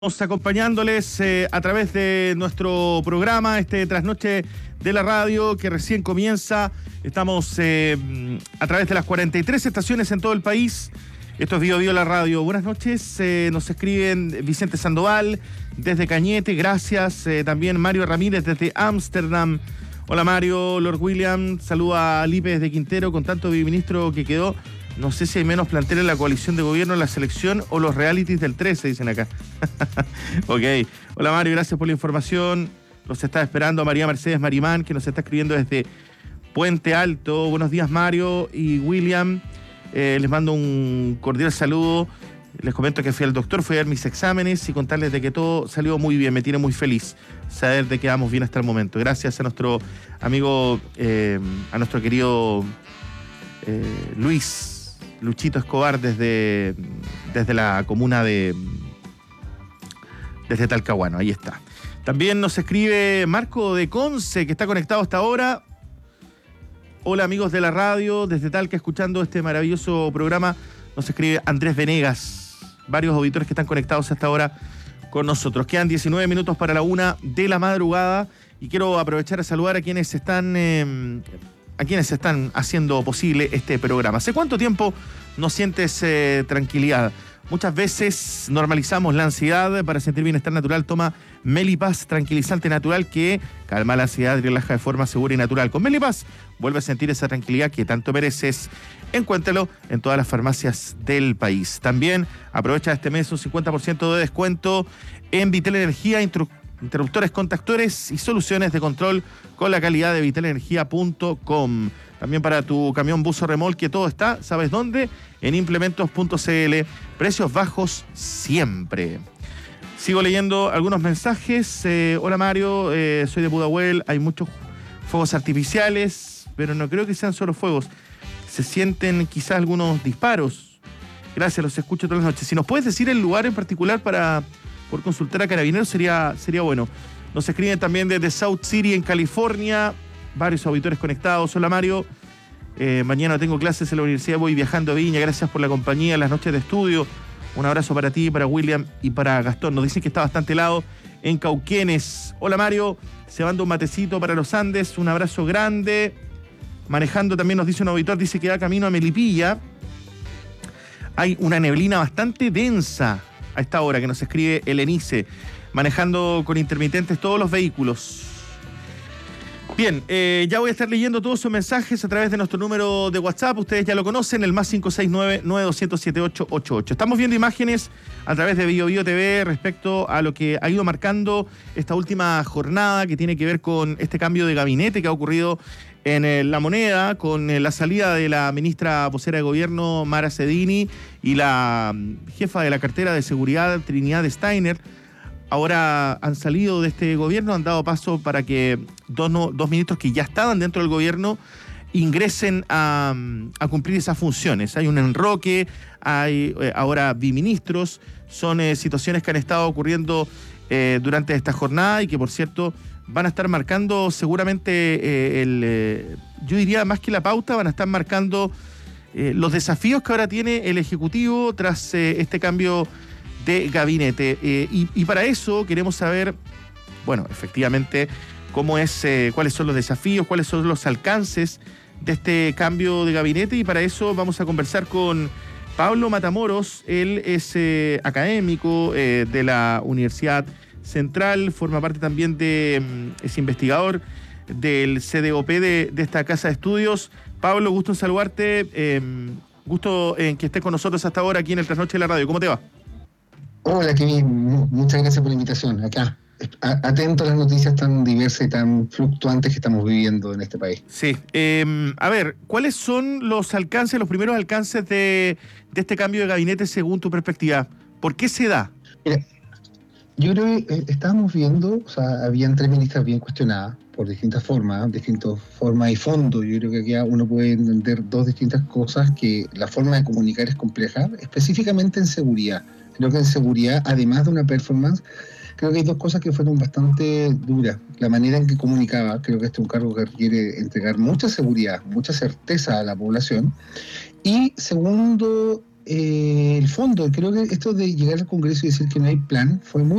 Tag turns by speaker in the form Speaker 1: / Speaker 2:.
Speaker 1: Acompañándoles a través de nuestro programa, Trasnoche de la Radio, que recién comienza. Estamos a través de las 43 estaciones en todo el país. Esto es Bio Bio la Radio. Buenas noches. Nos escriben Vicente Sandoval desde Cañete, gracias. También Mario Ramírez desde Ámsterdam. Hola Mario. Lord William saluda a Lipe desde Quintero. Con tanto viceministro que quedó, no sé si hay menos plantel en la coalición de gobierno, en la selección o los realities del 13, dicen acá. Ok. Hola Mario, gracias por la información. Los está esperando María Mercedes Marimán, que nos está escribiendo desde Puente Alto. Buenos días Mario y William. Les mando un cordial saludo. Les comento que fui al doctor, fui a ver mis exámenes y contarles de que todo salió muy bien. Me tiene muy feliz saber de que vamos bien hasta el momento. Gracias a nuestro amigo, a nuestro querido Luchito Escobar desde la comuna desde Talcahuano, ahí está. También nos escribe Marco de Conce, que está conectado hasta ahora. Hola amigos de la radio, desde Talca, escuchando este maravilloso programa. Nos escribe Andrés Venegas, varios auditores que están conectados hasta ahora con nosotros. Quedan 19 minutos para la 1 de la madrugada y quiero aprovechar a saludar a quienes están haciendo posible este programa. ¿Hace cuánto tiempo no sientes tranquilidad? Muchas veces normalizamos la ansiedad. Para sentir bienestar natural, toma Melipaz, tranquilizante natural que calma la ansiedad y relaja de forma segura y natural. Con Melipaz vuelve a sentir esa tranquilidad que tanto mereces. Encuéntralo en todas las farmacias del país. También aprovecha este mes un 50% de descuento en Vitel Energía, interruptores, contactores y soluciones de control con la calidad de vitelenergia.com. También para tu camión, bus o remolque, todo está, ¿sabes dónde? En implementos.cl. Precios bajos siempre. Sigo leyendo algunos mensajes. Hola Mario, soy de Pudahuel. Hay muchos fuegos artificiales, pero no creo que sean solo fuegos. Se sienten quizás algunos disparos. Gracias, los escucho todas las noches. Si nos puedes decir el lugar en particular por consultar a Carabineros sería bueno. Nos escriben también desde South City en California, varios auditores conectados. Hola Mario, mañana tengo clases en la universidad, voy viajando a Viña, gracias por la compañía en las noches de estudio. Un abrazo para ti, para William y para Gastón. Nos dicen que está bastante helado en Cauquenes. Hola Mario, se manda un matecito para los Andes, un abrazo grande. Manejando también nos dice un auditor, dice que va camino a Melipilla. Hay una neblina bastante densa a esta hora, que nos escribe Elenice, manejando con intermitentes todos los vehículos. Bien, ya voy a estar leyendo todos sus mensajes a través de nuestro número de WhatsApp. Ustedes ya lo conocen, el más 569-9200-7888. Estamos viendo imágenes a través de Bio Bio TV respecto a lo que ha ido marcando esta última jornada, que tiene que ver con este cambio de gabinete que ha ocurrido en La Moneda, con la salida de la ministra vocera de gobierno, Mara Cedini, y la jefa de la cartera de seguridad, Trinidad Steiner. Ahora han salido de este gobierno, han dado paso para que dos ministros que ya estaban dentro del gobierno ingresen a cumplir esas funciones. Hay un enroque, hay ahora biministros, son situaciones que han estado ocurriendo durante esta jornada y que, por cierto, van a estar marcando seguramente yo diría más que la pauta, van a estar marcando los desafíos que ahora tiene el Ejecutivo tras este cambio de gabinete. Y para eso queremos saber, bueno, efectivamente, cuáles son los desafíos, cuáles son los alcances de este cambio de gabinete, y para eso vamos a conversar con Pablo Matamoros. Él es académico de la Universidad Central, forma parte también es investigador del CDOP de esta casa de estudios. Pablo, gusto en saludarte, gusto en que estés con nosotros hasta ahora aquí en el Trasnoche de la Radio. ¿Cómo te va?
Speaker 2: Hola Kevin, muchas gracias por la invitación. Acá, atento a las noticias tan diversas y tan fluctuantes que estamos viviendo en este país.
Speaker 1: Sí, a ver, ¿cuáles son los primeros alcances de este cambio de gabinete según tu perspectiva? ¿Por qué se da?
Speaker 2: Mira, yo creo que estábamos viendo, habían tres ministras bien cuestionadas por distintas formas y fondo. Yo creo que aquí uno puede entender dos distintas cosas, que la forma de comunicar es compleja, específicamente en seguridad. Creo que en seguridad, además de una performance, creo que hay dos cosas que fueron bastante duras. La manera en que comunicaba, creo que este es un cargo que requiere entregar mucha seguridad, mucha certeza a la población. Y segundo, el fondo, creo que esto de llegar al Congreso y decir que no hay plan fue muy